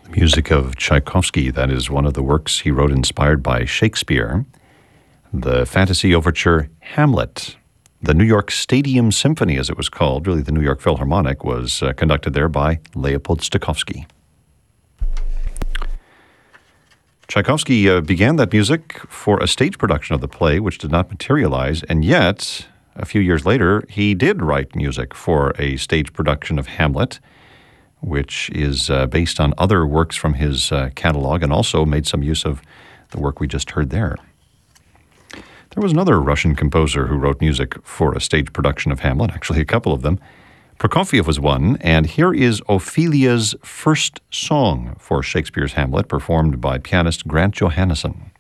Music of Tchaikovsky, that is one of the works he wrote inspired by Shakespeare. The fantasy overture Hamlet. The New York Stadium Symphony, as it was called, really the New York Philharmonic, was conducted there by Leopold Stokowski. Tchaikovsky began that music for a stage production of the play, which did not materialize, and yet, a few years later, he did write music for a stage production of Hamlet, which is based on other works from his catalog, and also made some use of the work we just heard there. There was another Russian composer who wrote music for a stage production of Hamlet, actually a couple of them. Prokofiev was one, and here is Ophelia's first song for Shakespeare's Hamlet, performed by pianist Grant Johannesson.